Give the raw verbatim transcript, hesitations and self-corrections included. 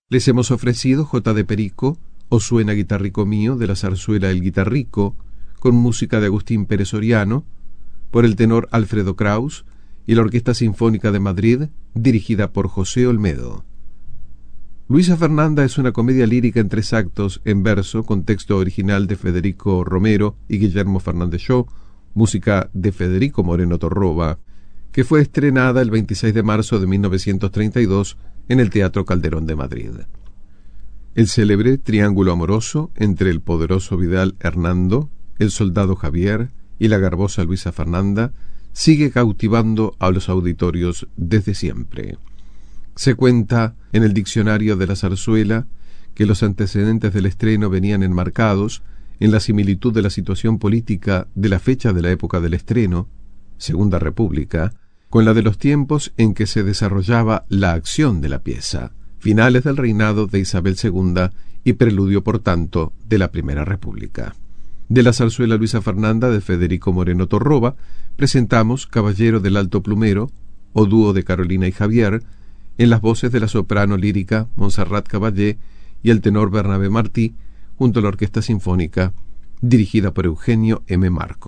Les hemos ofrecido J. de Perico, O suena guitarrico mío, de la zarzuela El Guitarrico, con música de Agustín Pérez Soriano, por el tenor Alfredo Kraus, y la Orquesta Sinfónica de Madrid, dirigida por José Olmedo. Luisa Fernanda es una comedia lírica en tres actos, en verso, con texto original de Federico Romero y Guillermo Fernández Shaw, música de Federico Moreno Torroba, que fue estrenada el veintiséis de marzo de mil novecientos treinta y dos en el Teatro Calderón de Madrid. El célebre triángulo amoroso entre el poderoso Vidal Hernando, el soldado Javier y la garbosa Luisa Fernanda sigue cautivando a los auditorios desde siempre. Se cuenta en el diccionario de la zarzuela que los antecedentes del estreno venían enmarcados en la similitud de la situación política de la fecha de la época del estreno, Segunda República, con la de los tiempos en que se desarrollaba la acción de la pieza, finales del reinado de Isabel segunda y preludio, por tanto, de la Primera República. De la zarzuela Luisa Fernanda de Federico Moreno Torroba presentamos Caballero del Alto Plumero, o dúo de Carolina y Javier, en las voces de la soprano lírica Montserrat Caballé y el tenor Bernabé Martí, junto a la Orquesta Sinfónica, dirigida por Eugenio M. Marcos.